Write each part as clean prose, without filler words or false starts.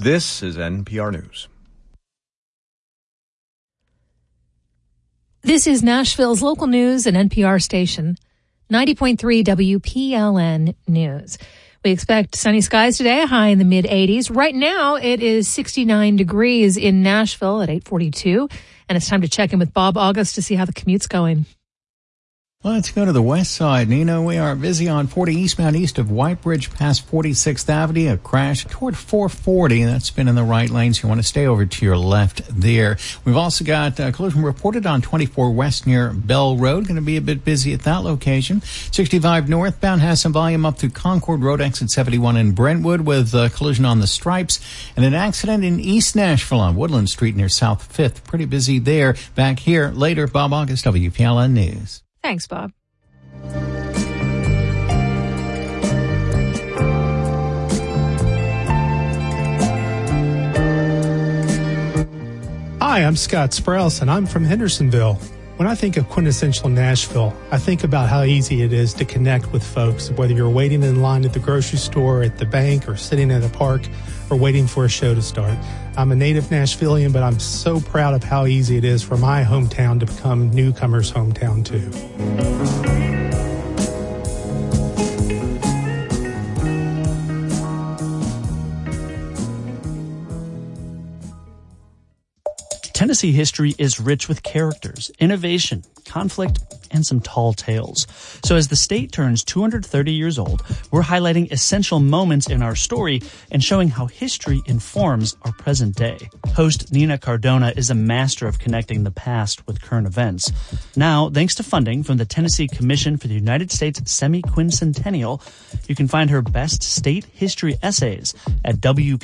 This is NPR News. This is Nashville's local news and NPR station, 90.3 WPLN News. We expect sunny skies today, a high in the mid-80s. Right now, it is 69 degrees in Nashville at 8:42, and it's time to check in with Bob August to see how the commute's going. Let's go to the west side. Nina, we are busy on 40 eastbound east of White Bridge past 46th Avenue. A crash toward 440. That's been in the right lane, so you want to stay over to your left there. We've also got a collision reported on 24 west near Bell Road. Going to be a bit busy at that location. 65 northbound has some volume up through Concord Road, exit 71 in Brentwood with a collision on the Stripes. And an accident in East Nashville on Woodland Street near South 5th. Pretty busy there. Back here later, Bob August, WPLN News. Thanks, Bob. Hi, I'm Scott Sprouse, and I'm from Hendersonville. When I think of quintessential Nashville, I think about how easy it is to connect with folks, whether you're waiting in line at the grocery store, at the bank, or sitting at a park, or waiting for a show to start. I'm a native Nashvilleian, but I'm so proud of how easy it is for my hometown to become newcomers' hometown, too. Tennessee history is rich with characters, innovation, conflict, and some tall tales. So as the state turns 230 years old, we're highlighting essential moments in our story and showing how history informs our present day. Host Nina Cardona is a master of connecting the past with current events. Now, thanks to funding from the Tennessee Commission for the United States Semi-Quincentennial, you can find her best state history essays at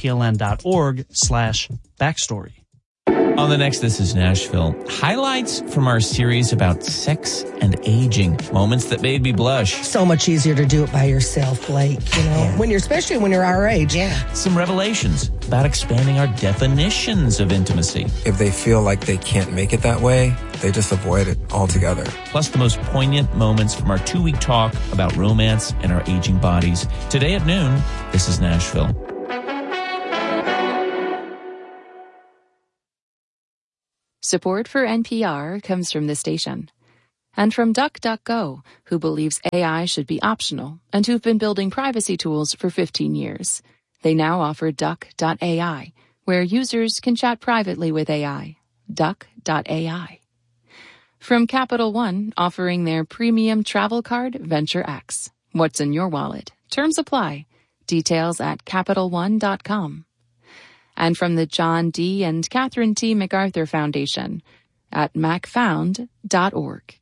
WPLN.org/backstory. On the next This is Nashville, highlights from our series about sex and aging, moments that made me blush. So much easier to do it by yourself, Blake, especially when you're our age. Yeah. Some revelations about expanding our definitions of intimacy. If they feel like they can't make it that way, they just avoid it altogether. Plus the most poignant moments from our 2-week talk about romance and our aging bodies. Today at noon, This is Nashville. Support for NPR comes from the station and from DuckDuckGo, who believes AI should be optional and who've been building privacy tools for 15 years. They now offer Duck.ai, where users can chat privately with AI. Duck.ai. From Capital One, offering their premium travel card, Venture X. What's in your wallet? Terms apply. Details at CapitalOne.com. And from the John D. and Catherine T. MacArthur Foundation at macfound.org.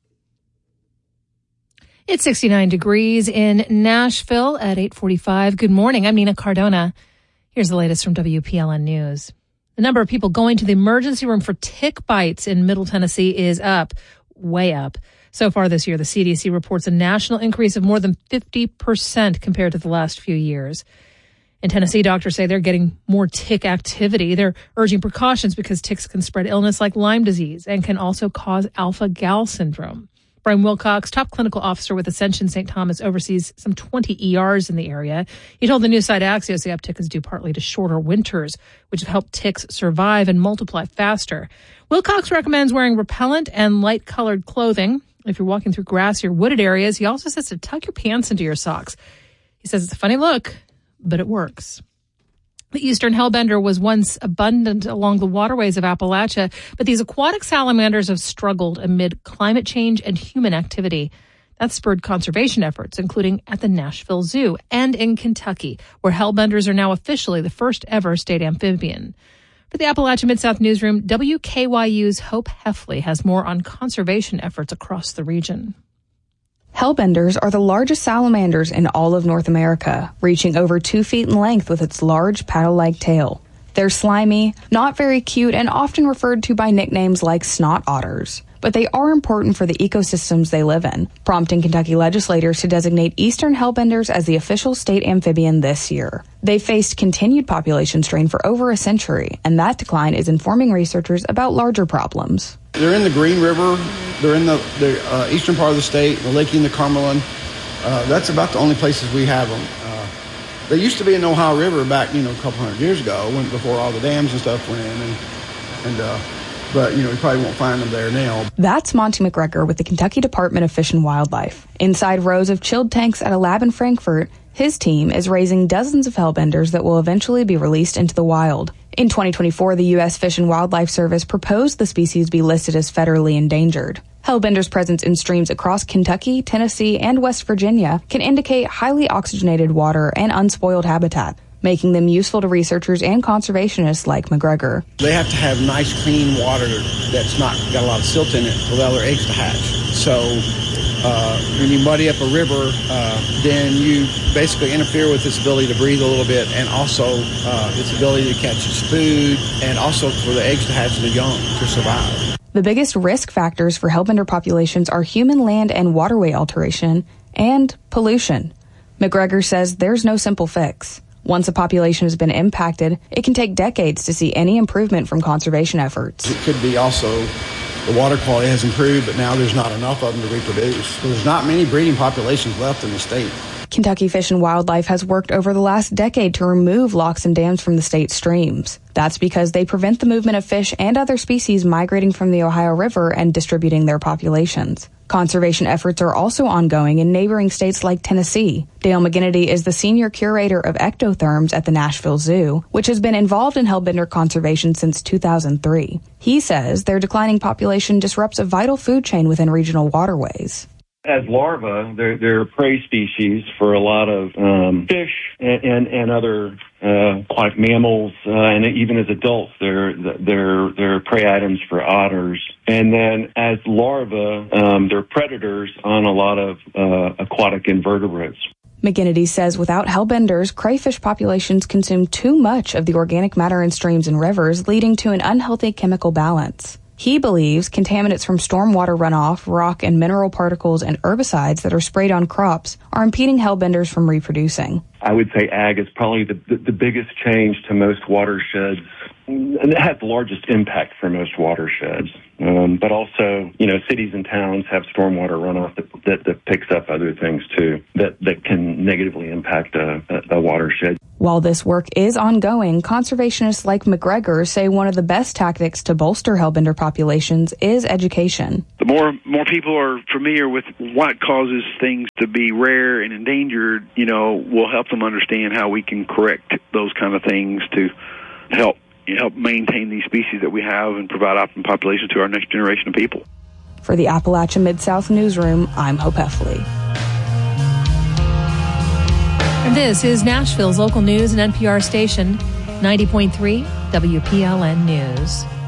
It's 69 degrees in Nashville at 8:45. Good morning. I'm Nina Cardona. Here's the latest from WPLN News. The number of people going to the emergency room for tick bites in Middle Tennessee is up, way up. So far this year, the CDC reports a national increase of more than 50% compared to the last few years. In Tennessee, doctors say they're getting more tick activity. They're urging precautions because ticks can spread illness like Lyme disease and can also cause alpha-gal syndrome. Brian Wilcox, top clinical officer with Ascension St. Thomas, oversees some 20 ERs in the area. He told the news site Axios the uptick is due partly to shorter winters, which have helped ticks survive and multiply faster. Wilcox recommends wearing repellent and light-colored clothing if you're walking through grassy or wooded areas. He also says to tuck your pants into your socks. He says it's a funny look, but it works. The eastern hellbender was once abundant along the waterways of Appalachia, but these aquatic salamanders have struggled amid climate change and human activity. That spurred conservation efforts, including at the Nashville Zoo and in Kentucky, where hellbenders are now officially the first ever state amphibian. For the Appalachia Mid-South Newsroom, WKYU's Hope Heffley has more on conservation efforts across the region. Hellbenders are the largest salamanders in all of North America, reaching over 2 feet in length with its large paddle-like tail. They're slimy, not very cute, and often referred to by nicknames like snot otters. But they are important for the ecosystems they live in, prompting Kentucky legislators to designate eastern hellbenders as the official state amphibian this year. They've faced continued population strain for over a century, and that decline is informing researchers about larger problems. They're in the Green River. They're in the eastern part of the state, the Lake and the Cumberland. That's about the only places we have them. They used to be in the Ohio River back, a couple hundred years ago, before all the dams and stuff went in, but you probably won't find them there now. That's Monty McGregor with the Kentucky Department of Fish and Wildlife. Inside rows of chilled tanks at a lab in Frankfurt, his team is raising dozens of hellbenders that will eventually be released into the wild. In 2024, the U.S. Fish and Wildlife Service proposed the species be listed as federally endangered. Hellbenders' presence in streams across Kentucky, Tennessee, and West Virginia can indicate highly oxygenated water and unspoiled habitat, making them useful to researchers and conservationists like McGregor. They have to have nice, clean water that's not got a lot of silt in it to allow their eggs to hatch. So when you muddy up a river, then you basically interfere with its ability to breathe a little bit, and also its ability to catch its food, and also for the eggs to hatch and the young to survive. The biggest risk factors for hellbender populations are human land and waterway alteration and pollution. McGregor says there's no simple fix. Once a population has been impacted, it can take decades to see any improvement from conservation efforts. It could be also the water quality has improved, but now there's not enough of them to reproduce. There's not many breeding populations left in the state. Kentucky Fish and Wildlife has worked over the last decade to remove locks and dams from the state's streams. That's because they prevent the movement of fish and other species migrating from the Ohio River and distributing their populations. Conservation efforts are also ongoing in neighboring states like Tennessee. Dale McGinnity is the senior curator of ectotherms at the Nashville Zoo, which has been involved in hellbender conservation since 2003. He says their declining population disrupts a vital food chain within regional waterways. As larvae, they're prey species for a lot of fish and other aquatic mammals, and even as adults, they're prey items for otters. And then as larvae, they're predators on a lot of aquatic invertebrates. McGinnity says without hellbenders, crayfish populations consume too much of the organic matter in streams and rivers, leading to an unhealthy chemical balance. He believes contaminants from stormwater runoff, rock and mineral particles, and herbicides that are sprayed on crops are impeding hellbenders from reproducing. I would say ag is probably the biggest change to most watersheds, and it has the largest impact for most watersheds. But also, cities and towns have stormwater runoff that picks up other things too that can negatively impact a watershed. While this work is ongoing, conservationists like McGregor say one of the best tactics to bolster hellbender populations is education. The more people are familiar with what causes things to be rare and endangered, will help them understand how we can correct those kind of things to help maintain these species that we have and provide optimum populations to our next generation of people. For the Appalachia Mid-South Newsroom, I'm Hope Heffley. And this is Nashville's local news and NPR station, 90.3 WPLN News.